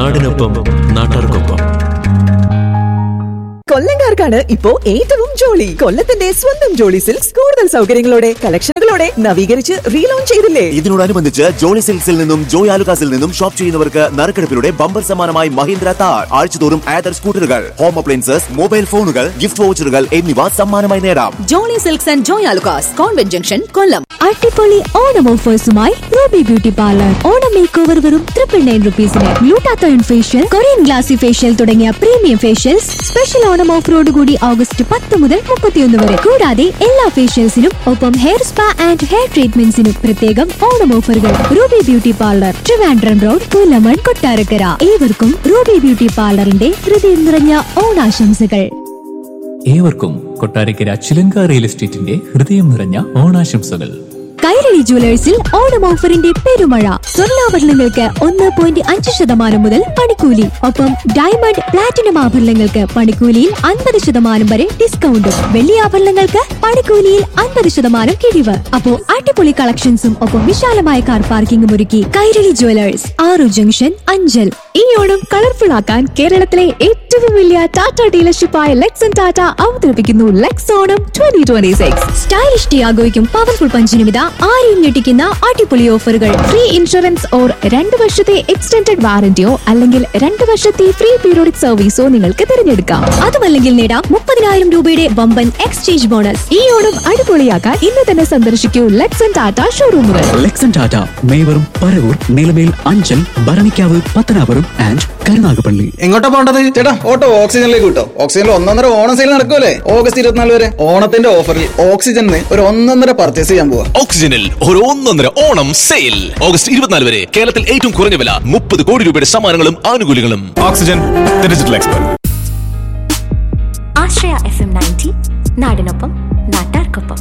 നാടിനൊപ്പം നാട്ടാർക്കൊപ്പം. കൊല്ലംകാർക്കാണ് ഇപ്പോ ഏറ്റവും ജോളി. കൊല്ലത്തിന്റെ സ്വന്തം ജോളി സിൽക്സ് കൂടുതൽ സൗകര്യങ്ങളോടെ കളക്ഷനുകളോടെ നവീകരിച്ച് റീലോഞ്ച് ചെയ്തില്ലേ? ഇതിനോടനുബന്ധിച്ച് ജോളി സിൽക്സിൽ നിന്നും ജോയ് ആലുകാസിൽ നിന്നും ഷോപ്പ് ചെയ്യുന്നവർക്ക് നറുക്കെടുപ്പിലൂടെ ബമ്പർ സമ്മാനമായി മഹീന്ദ്ര താർ, ആഴ്ചതോറും ആദർ സ്കൂട്ടറുകൾ, ഹോം അപ്ലയൻസസ്, മൊബൈൽ ഫോണുകൾ, ഗിഫ്റ്റ് വൗച്ചറുകൾ എന്നിവ സമ്മാനമായി നേടാം. Jolly silks and Joy Alukkas, convent junction, കൊല്ലം. അടിപൊളി Onam ഓഫേഴ്സുമായി Ruby beauty parlour. Onam make over വെറും 999 rupeesന് glutathione facial, Korean glassy facial തുടങ്ങിയ പ്രീമിയം ഫേഷ്യൽസ് സ്പെഷ്യൽ ഓണം ഓഫറോട് കൂടി ഓഗസ്റ്റ് 10 മുതൽ 31 വരെ. കൂടാതെ എല്ലാ ഫേഷ്യൽസിനും ഒപ്പം ഹെയർ സ്പാ ആൻഡ് ഹെയർ ട്രീറ്റ്മെന്റ്സിനും പ്രത്യേകം ഓണം ഓഫറുകൾ. Ruby beauty parlour, Trivandrum road, Pullamon, Kottarakkara. ഏവർക്കും റൂബി ബ്യൂട്ടി പാർലറിന്റെ ഹൃദയം നിറഞ്ഞ ഓണാശംസകൾ. ഏവർക്കും കൊട്ടാരക്കര ചിലങ്ക റിയൽ എസ്റ്റേറ്റിന്റെ ഹൃദയം നിറഞ്ഞ ഓണാശംസകൾ. കൈരളി ജുവലേഴ്സിൽ ഓണം ഓഫറിന്റെ പെരുമഴ. സ്വർണ്ണാഭരണങ്ങൾക്ക് 1.5% മുതൽ പണിക്കൂലി. ഒപ്പം ഡയമണ്ട്, പ്ലാറ്റിനം ആഭരണങ്ങൾക്ക് പണിക്കൂലിയിൽ 50% വരെ ഡിസ്കൗണ്ടും. വെള്ളി ആഭരണങ്ങൾക്ക് പണിക്കൂലിയിൽ 50% കിഴിവ്. അപ്പോ അടിപൊളി കളക്ഷൻസും ഒപ്പം വിശാലമായ കാർ പാർക്കിംഗും ഒരുക്കി കൈരളി ജുവലേഴ്സ്, ആറു ജംഗ്ഷൻ, അഞ്ചൽ. ഈ ഓണം കളർഫുൾ ആക്കാൻ കേരളത്തിലെ ഏറ്റവും വലിയ ടാറ്റ ഡീലർഷിപ്പായ ലെക്സൺ ടാറ്റ അവതരിപ്പിക്കുന്നു ലെക്സ് ഓണം 2026. സ്റ്റൈലിഷ് ടിയാഗോയ്ക്കും പവർഫുൾ പഞ്ചിനുമിത ആരെയും ഞെട്ടിക്കുന്ന അടിപൊളി ഓഫറുകൾ. ഫ്രീ ഇൻഷുറൻസ് ഓർ 2 വർഷത്തെ എക്സ്റ്റൻഡഡ് വാറന്റിയോ അല്ലെങ്കിൽ 2 വർഷത്തെ ഫ്രീ പീരിയോഡിക് സർവീസോ നിങ്ങൾക്ക് തിരഞ്ഞെടുക്കാം. അതുമല്ലെങ്കിൽ നേടാം 30,000 രൂപയുടെ വമ്പൻ എക്സ്ചേഞ്ച് ബോണസ്. ഈ ഓണം അടിപൊളിയാക്കാൻ ഇന്ന് തന്നെ സന്ദർശിക്കൂ ലെക്സൺ ടാറ്റ ഷോറൂമുകൾ. ലെക്സൺ ടാറ്റ മേവറും, പരവൂർ, നിലമേൽ, അഞ്ചൽ, ഭരണിക്കാവ്, പത്തനാപുരം ആൻഡ് കരുനാഗപ്പള്ളി. എങ്ങോട്ടാ പോണ്ടത്? ചേട്ടാ, ഓട്ടോ ഓക്സിജനിലേക്ക് കിട്ടോ. ഓക്സിജനിൽ 1.5 ഓണം സെയിൽ നടക്കുമല്ലേ? ഓഗസ്റ്റ് 24 വരെ ഓണത്തിന്റെ ഓഫറിൽ ഓക്സിജനിൽ ഒരു 1.5 പർച്ചേസ് ചെയ്യാൻ പോവാ. ഓക്സിജനിൽ ഒരു 1.5 ഓണം സെയിൽ ഓഗസ്റ്റ് 24 വരെ. കേരളത്തിൽ ഏറ്റവും കുറഞ്ഞ വില, 30 കോടി രൂപയുടെ സമ്മാനങ്ങളും ആനുകൂല്യങ്ങളും. Oxygen digital expert. ആശ്രയ FM 90 നാടിനൊപ്പം നാട്ടാർക്കൊപ്പം.